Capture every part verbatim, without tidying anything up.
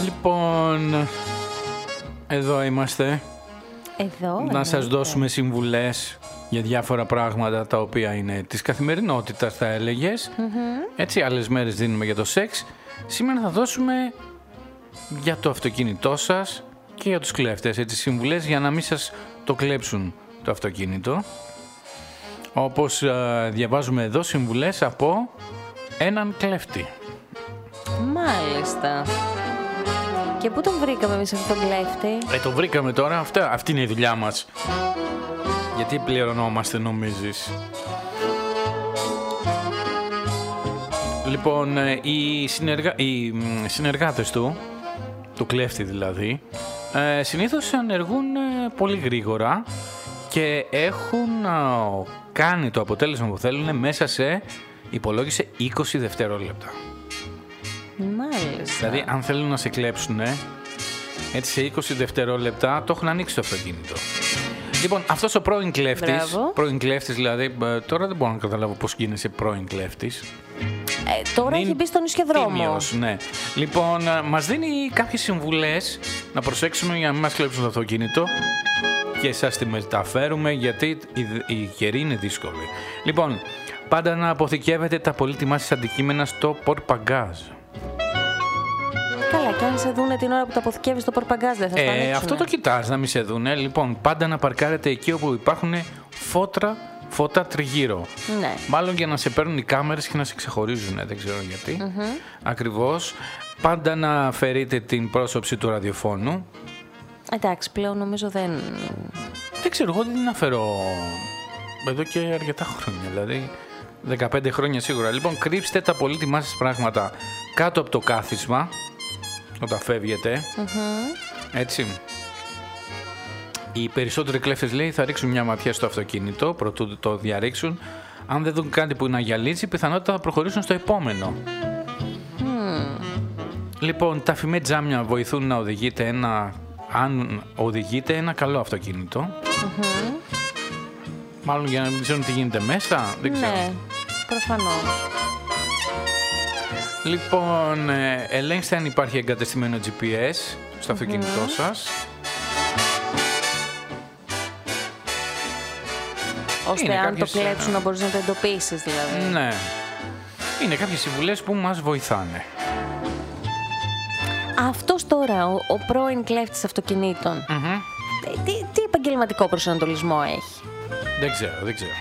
Λοιπόν, εδώ είμαστε. Εδώ, να εδώ, σας εδώ. δώσουμε συμβουλές για διάφορα πράγματα τα οποία είναι της καθημερινότητας, θα έλεγες. Mm-hmm. Έτσι, άλλες μέρες δίνουμε για το σεξ. Σήμερα θα δώσουμε για το αυτοκίνητό σας και για τους κλέφτες. Έτσι, συμβουλές για να μην σας το κλέψουν το αυτοκίνητο. Όπως α, διαβάζουμε εδώ συμβουλές από έναν κλέφτη. Μάλιστα. Και πού τον βρήκαμε εμείς αυτόν τον κλέφτη? Ε, το βρήκαμε τώρα. Αυτά, αυτή είναι η δουλειά μας. Γιατί πληρωνόμαστε, νομίζεις? Λοιπόν, οι, συνεργα... οι συνεργάτες του, του κλέφτη δηλαδή, ε, συνήθως ενεργούν ε, πολύ γρήγορα και έχουν ε, κάνει το αποτέλεσμα που θέλουν μέσα σε, υπολόγισε, είκοσι δευτερόλεπτα. Μάλιστα. Δηλαδή, αν θέλουν να σε κλέψουν, ε, έτσι σε είκοσι δευτερόλεπτα το έχουν ανοίξει το αυτοκίνητο. Λοιπόν, αυτός ο πρώην κλέφτης, πρώην κλέφτης δηλαδή, τώρα δεν μπορώ να καταλάβω πώς γίνεσαι πρώην κλέφτης. Ε, τώρα Μην έχει μπει στον ισχυδρόμο. Τίμιος, ναι. Λοιπόν, μας δίνει κάποιες συμβουλές να προσέξουμε για να μην μας κλέψουν το αυτοκίνητο και σας τη μεταφέρουμε γιατί η, η καιρή είναι δύσκολη. Λοιπόν, πάντα να αποθηκεύετε τα πολύτιμά σας αντικείμενα στο πορπαγκάζ. Καλά, και αν σε δούνε την ώρα που τα αποθηκεύεις στο πορπαγκάζ, δεν θα το ανοίξουνε. Αυτό το κοιτάς να μην σε δούνε. Λοιπόν, πάντα να παρκάρετε εκεί όπου υπάρχουν φώτρα, φώτα τριγύρω. Ναι. Μάλλον για να σε παίρνουν οι κάμερες και να σε ξεχωρίζουν, δεν ξέρω γιατί. Mm-hmm. Ακριβώς. Πάντα να αφαιρείτε την πρόσωψη του ραδιοφώνου. Εντάξει, πλέον νομίζω δεν... Δεν ξέρω, εγώ δεν την αφαιρώ εδώ και αρκετά χρόνια, δηλαδή δεκαπέντε χρόνια σίγουρα. Λοιπόν, κρύψτε τα πολύτιμά σας πράγματα κάτω από το κάθισμα όταν φεύγετε. Mm-hmm. Έτσι. Οι περισσότεροι κλέφτες, λέει, θα ρίξουν μια ματιά στο αυτοκίνητο προτού το διαρρήξουν. Αν δεν δουν κάτι που να γυαλίζει, πιθανότητα θα προχωρήσουν στο επόμενο. Mm. Λοιπόν, τα φημέ τζάμια βοηθούν να οδηγείτε ένα, αν οδηγείτε ένα καλό αυτοκίνητο. Mm-hmm. Μάλλον για να μην ξέρουν τι γίνεται μέσα, δεν ξέρω. Ναι, προφανώς. Λοιπόν, ε, ελέγξτε αν υπάρχει εγκατεστημένο τζι πι ες στο αυτοκίνητό mm-hmm. σας. Ώστε είναι αν κάποιες... το κλέψουν να μπορείς να το εντοπίσεις δηλαδή. Ναι. Είναι κάποιες συμβουλές που μας βοηθάνε. Αυτός τώρα, ο, ο πρώην κλέφτης αυτοκινήτων, Mm-hmm. τι, τι επαγγελματικό προσανατολισμό έχει? Δεν ξέρω, δεν ξέρω.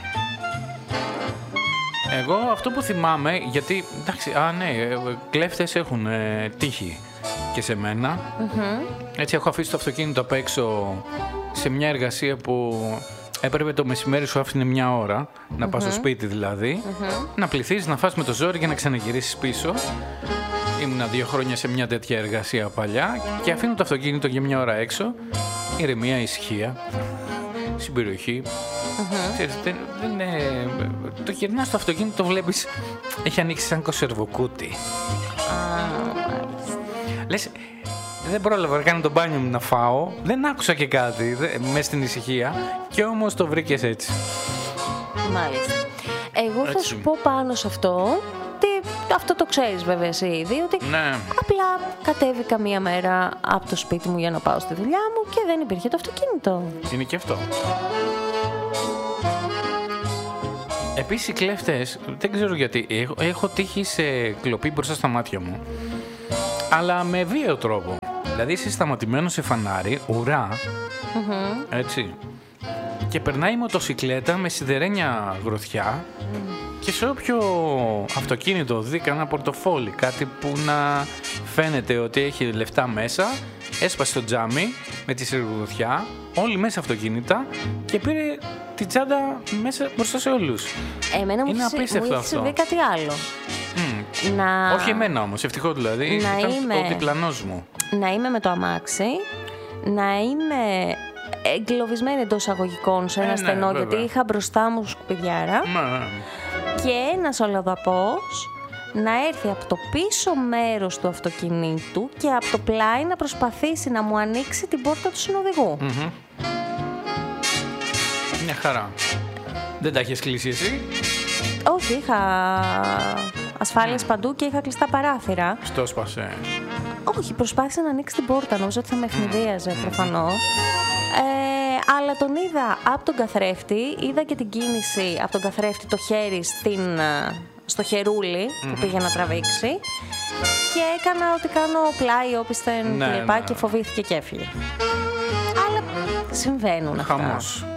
Εγώ αυτό που θυμάμαι, γιατί, εντάξει, α, ναι, κλέφτες έχουν ε, τύχη και σε μένα. Mm-hmm. Έτσι, έχω αφήσει το αυτοκίνητο απ' έξω σε μια εργασία που έπρεπε το μεσημέρι σου άφηνε μια ώρα, να mm-hmm. πας στο σπίτι δηλαδή, mm-hmm. να πληθείς, να φας με το ζόρι και να ξαναγυρίσεις πίσω. Ήμουνα δύο χρόνια σε μια τέτοια εργασία παλιά και αφήνω το αυτοκίνητο για μια ώρα έξω, ηρεμία, ησυχία, στην περιοχή. Mm-hmm. Ξέρεις, δεν, δεν είναι... Το γυρνάς στο αυτοκίνητο, το βλέπεις, έχει ανοίξει σαν κονσερβοκούτι. Ah, λες, δεν πρόλαβα να κάνω το μπάνιο μου να φάω, δεν άκουσα και κάτι μέσα στην ησυχία και όμως το βρήκες έτσι. Μάλιστα. Εγώ έτσι. Θα σου πω πάνω σε αυτό, τι, αυτό το ξέρεις βέβαια εσύ ήδη, ότι ναι. απλά κατέβηκα μία μέρα από το σπίτι μου για να πάω στη δουλειά μου και δεν υπήρχε το αυτοκίνητο. Είναι και αυτό. Επίσης οι κλέφτες, δεν ξέρω γιατί, έχω, έχω τύχει σε κλοπή μπροστά στα μάτια μου, αλλά με βίαιο τρόπο. Δηλαδή είσαι σταματημένο σε φανάρι, ουρά, mm-hmm. έτσι, και περνάει η μοτοσικλέτα με σιδερένια γροθιά mm. και σε όποιο αυτοκίνητο δει κανένα πορτοφόλι, κάτι που να φαίνεται ότι έχει λεφτά μέσα, έσπασε το τζάμι με τη σιδερογροθιά, όλοι μέσα αυτοκίνητα και πήρε την τσάντα μέσα μπροστά σε όλους. Εμένα μου έχει συμβεί κάτι άλλο. Mm. Να... Όχι εμένα όμως, ευτυχώς δηλαδή, να ήταν είμαι... ο διπλανός μου. Να είμαι με το αμάξι, να είμαι εγκλωβισμένη εντός αγωγικών σε ένα ε, στενό, ναι, γιατί είχα μπροστά μου σκουπιδιάρα mm. και ένας ολοδαπός να έρθει από το πίσω μέρος του αυτοκινήτου και από το πλάι να προσπαθήσει να μου ανοίξει την πόρτα του συνοδηγού. Mm-hmm. Μια χαρά. Δεν τα έχεις κλείσει εσύ? Όχι, είχα ασφάλειες mm. παντού και είχα κλειστά παράθυρα. Στο σπασέ. Όχι, προσπάθησε να ανοίξει την πόρτα. Νομίζω ότι θα με ευνηδίαζε προφανώς. Ε, αλλά τον είδα από τον καθρέφτη. Είδα και την κίνηση από τον καθρέφτη, το χέρι στην, στο χερούλι που πήγε να τραβήξει. Και έκανα ό,τι κάνω πλάι, όπισθεν ναι, κλπ. Ναι. Και φοβήθηκε και έφυγε. Αλλά συμβαίνουν αυτά. Χαμός.